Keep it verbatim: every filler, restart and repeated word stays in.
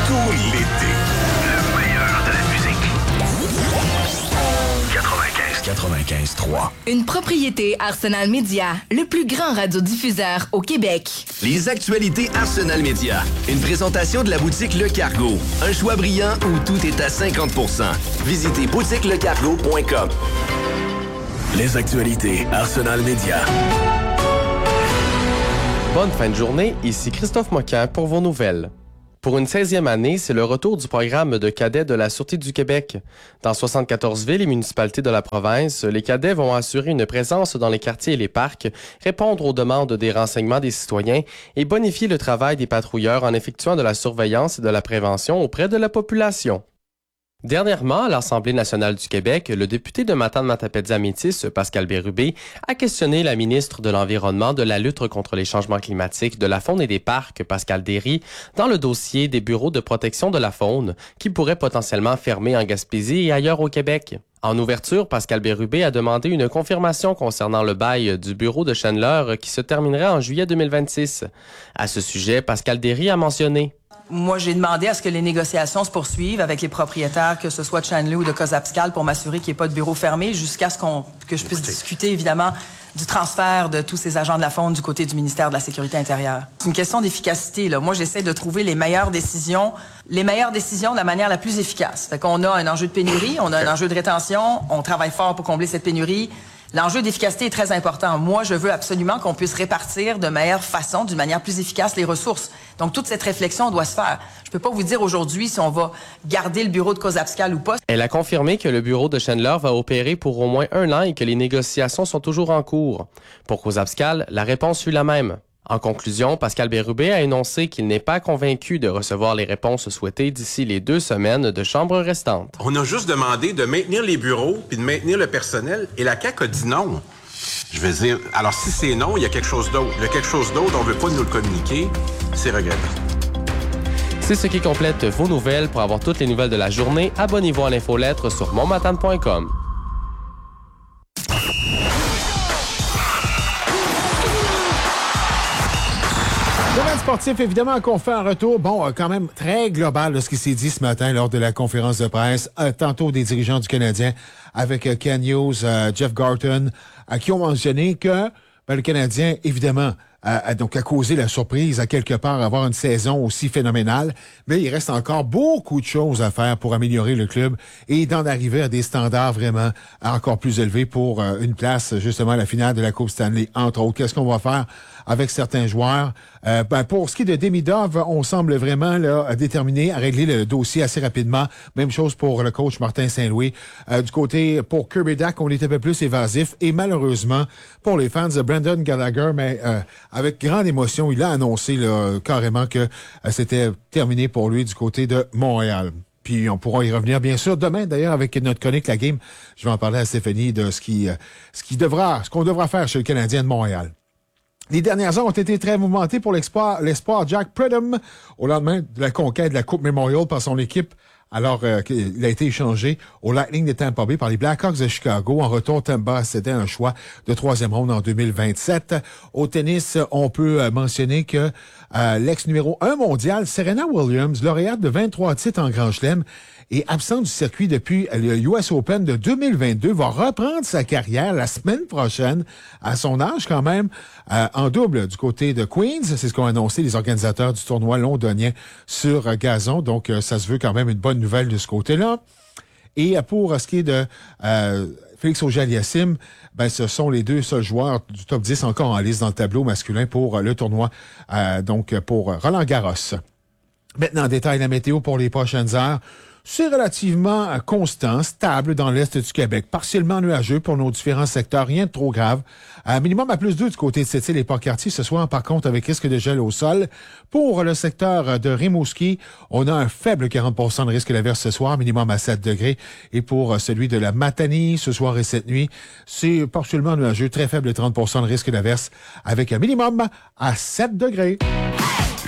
tout l'été. Le meilleur de la musique. quatre-vingt-quinze quatre-vingt-quinze trois. Une propriété Arsenal Media, le plus grand radiodiffuseur au Québec. Les actualités Arsenal Media. Une présentation de la boutique Le Cargo. Un choix brillant où tout est à cinquante pour cent. Visitez boutique le cargo point com. Les actualités Arsenal Media. Bonne fin de journée, ici Christophe Moquin pour vos nouvelles. Pour une seizième année, c'est le retour du programme de cadets de la Sûreté du Québec. Dans soixante-quatorze villes et municipalités de la province, les cadets vont assurer une présence dans les quartiers et les parcs, répondre aux demandes des renseignements des citoyens et bonifier le travail des patrouilleurs en effectuant de la surveillance et de la prévention auprès de la population. Dernièrement, à l'Assemblée nationale du Québec, le député de Matane-Matapédia-Métis, Pascal Bérubé, a questionné la ministre de l'Environnement, de la lutte contre les changements climatiques, de la faune et des parcs, Pascal Derry, dans le dossier des bureaux de protection de la faune, qui pourraient potentiellement fermer en Gaspésie et ailleurs au Québec. En ouverture, Pascal Bérubé a demandé une confirmation concernant le bail du bureau de Chandler qui se terminerait en juillet deux mille vingt-six. À ce sujet, Pascal Derry a mentionné: Moi, j'ai demandé à ce que les négociations se poursuivent avec les propriétaires, que ce soit de Chanley ou de Cosapscal, pour m'assurer qu'il n'y ait pas de bureau fermé, jusqu'à ce qu'on que je puisse discuter, évidemment, du transfert de tous ces agents de la faune du côté du ministère de la Sécurité intérieure. C'est une question d'efficacité, là. Moi, j'essaie de trouver les meilleures décisions, les meilleures décisions de la manière la plus efficace. Fait qu'on a un enjeu de pénurie, on a un enjeu de rétention, on travaille fort pour combler cette pénurie. L'enjeu d'efficacité est très important. Moi, je veux absolument qu'on puisse répartir de meilleure façon, d'une manière plus efficace, les ressources. Donc, toute cette réflexion doit se faire. Je peux pas vous dire aujourd'hui si on va garder le bureau de Cosapscal ou pas. Elle a confirmé que le bureau de Chandler va opérer pour au moins un an et que les négociations sont toujours en cours. Pour Cosapscal, la réponse fut la même. En conclusion, Pascal Bérubé a énoncé qu'il n'est pas convaincu de recevoir les réponses souhaitées d'ici les deux semaines de chambre restantes. On a juste demandé de maintenir les bureaux puis de maintenir le personnel et la C A Q a dit non. Je veux dire, alors si c'est non, il y a quelque chose d'autre. Il y a quelque chose d'autre, on veut pas nous le communiquer. C'est regrettable. C'est ce qui complète vos nouvelles. Pour avoir toutes les nouvelles de la journée, abonnez-vous à l'infolettre sur montmatane point com. Domaine sportif, évidemment, qu'on fait un retour, bon, euh, quand même très global de ce qui s'est dit ce matin lors de la conférence de presse, euh, tantôt des dirigeants du Canadien avec euh, Ken Hughes, euh, Jeff Gorton, euh, qui ont mentionné que ben, le Canadien, évidemment, a, a donc a causé la surprise à quelque part avoir une saison aussi phénoménale, mais il reste encore beaucoup de choses à faire pour améliorer le club et d'en arriver à des standards vraiment encore plus élevés pour euh, une place justement à la finale de la Coupe Stanley, entre autres. Qu'est-ce qu'on va faire avec certains joueurs? Euh, ben, pour ce qui est de Demidov, on semble vraiment là, déterminé à régler le dossier assez rapidement. Même chose pour le coach Martin Saint-Louis. Euh, du côté, pour Kirby Dach, on est un peu plus évasif. Et malheureusement, pour les fans de Brendan Gallagher, mais euh, avec grande émotion, il a annoncé là, carrément que euh, c'était terminé pour lui du côté de Montréal. Puis on pourra y revenir bien sûr demain d'ailleurs avec notre chronique La Game. Je vais en parler à Stéphanie de ce qui, euh, ce qui devra, ce qu'on devra faire chez le Canadien de Montréal. Les dernières heures ont été très mouvementées pour l'espoir, l'espoir Jack Pridham au lendemain de la conquête de la Coupe Memorial par son équipe. Alors euh, qu'il a été échangé au Lightning de Tampa Bay par les Blackhawks de Chicago. En retour, Tampa c'était un choix de troisième ronde en deux mille vingt-sept. Au tennis, on peut euh, mentionner que euh, l'ex numéro un mondial, Serena Williams, lauréate de vingt-trois titres en Grand Chelem, est absente du circuit depuis le U S Open de deux mille vingt-deux, va reprendre sa carrière la semaine prochaine, à son âge quand même, euh, en double du côté de Queens. C'est ce qu'ont annoncé les organisateurs du tournoi londonien sur euh, gazon. Donc, euh, ça se veut quand même une bonne nouvelle de ce côté-là. Et euh, pour ce qui est de euh, Félix Auger-Aliassime, ben, ce sont les deux seuls joueurs du top dix encore en liste dans le tableau masculin pour euh, le tournoi, euh, donc pour Roland Garros. Maintenant, en détail, la météo pour les prochaines heures. C'est relativement constant, stable dans l'est du Québec, partiellement nuageux pour nos différents secteurs, rien de trop grave. À minimum à plus deux du côté de Sept-Îles et Port-Cartier ce soir, par contre, avec risque de gel au sol. Pour le secteur de Rimouski, on a un faible quarante pour cent de risque d'averse ce soir, minimum à sept degrés. Et pour celui de la Matanie, ce soir et cette nuit, c'est partiellement nuageux, très faible trente pour cent de risque d'averse, avec un minimum à sept degrés.